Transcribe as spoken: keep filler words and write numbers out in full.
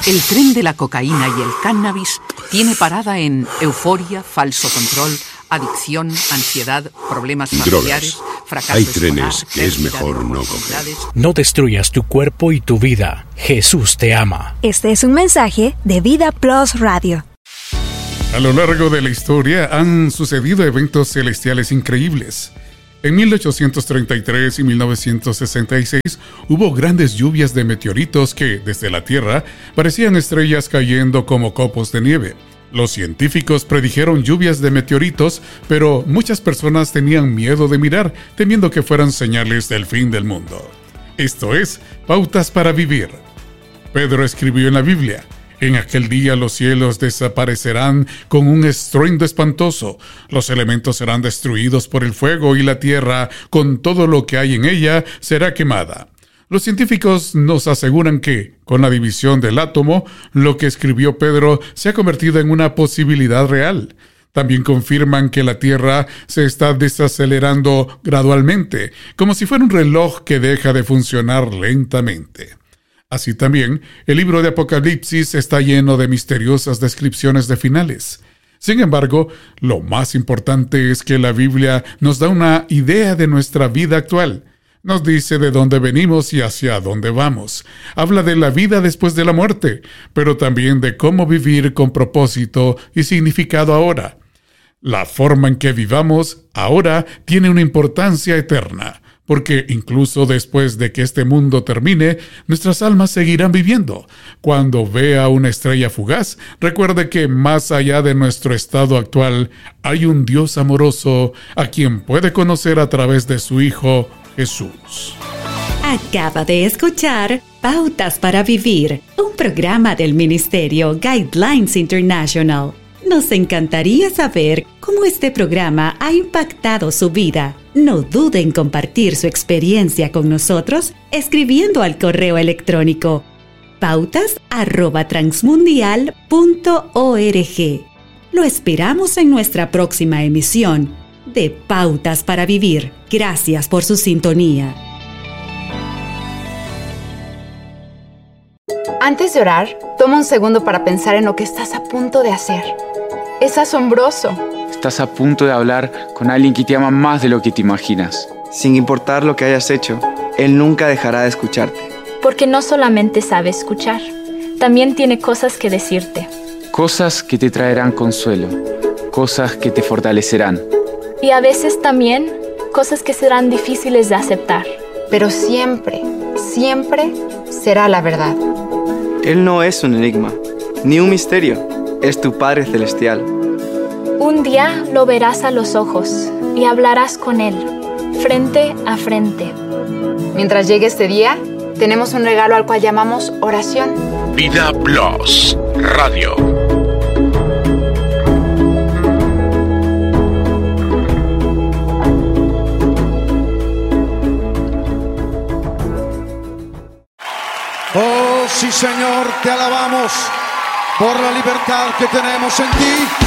El tren de la cocaína y el cannabis tiene parada en euforia, falso control, adicción, ansiedad, problemas familiares, fracaso Hay trenes escolar, que es pérdida mejor de no oportunidades. coger. No destruyas tu cuerpo y tu vida. Jesús te ama. Este es un mensaje de Vida Plus Radio. A lo largo de la historia han sucedido eventos celestiales increíbles. En mil ochocientos treinta y tres y mil novecientos sesenta y seis hubo grandes lluvias de meteoritos que, desde la Tierra, parecían estrellas cayendo como copos de nieve. Los científicos predijeron lluvias de meteoritos, pero muchas personas tenían miedo de mirar, temiendo que fueran señales del fin del mundo. Esto es Pautas para Vivir. Pedro escribió en la Biblia: en aquel día los cielos desaparecerán con un estruendo espantoso, los elementos serán destruidos por el fuego y la tierra, con todo lo que hay en ella, será quemada. Los científicos nos aseguran que, con la división del átomo, lo que escribió Pedro se ha convertido en una posibilidad real. También confirman que la Tierra se está desacelerando gradualmente, como si fuera un reloj que deja de funcionar lentamente. Así también, el libro de Apocalipsis está lleno de misteriosas descripciones de finales. Sin embargo, lo más importante es que la Biblia nos da una idea de nuestra vida actual. Nos dice de dónde venimos y hacia dónde vamos. Habla de la vida después de la muerte, pero también de cómo vivir con propósito y significado ahora. La forma en que vivamos ahora tiene una importancia eterna, porque incluso después de que este mundo termine, nuestras almas seguirán viviendo. Cuando vea una estrella fugaz, recuerde que más allá de nuestro estado actual, hay un Dios amoroso a quien puede conocer a través de su Hijo Jesús. Acaba de escuchar Pautas para Vivir, un programa del Ministerio Guidelines International. Nos encantaría saber cómo este programa ha impactado su vida. No dude en compartir su experiencia con nosotros escribiendo al correo electrónico pautas arroba transmundial punto org. Lo esperamos en nuestra próxima emisión de Pautas para Vivir. Gracias por su sintonía. Antes de orar, toma un segundo para pensar en lo que estás a punto de hacer. Es asombroso. Estás a punto de hablar con alguien que te ama más de lo que te imaginas. Sin importar lo que hayas hecho, Él nunca dejará de escucharte. Porque no solamente sabe escuchar, también tiene cosas que decirte. Cosas que te traerán consuelo, cosas que te fortalecerán. Y a veces también cosas que serán difíciles de aceptar. Pero siempre, siempre será la verdad. Él no es un enigma, ni un misterio. Es tu Padre Celestial. Un día lo verás a los ojos y hablarás con Él, frente a frente. Mientras llegue este día, tenemos un regalo al cual llamamos oración. Vida Plus Radio. Oh, sí, Señor, te alabamos por la libertad que tenemos en ti.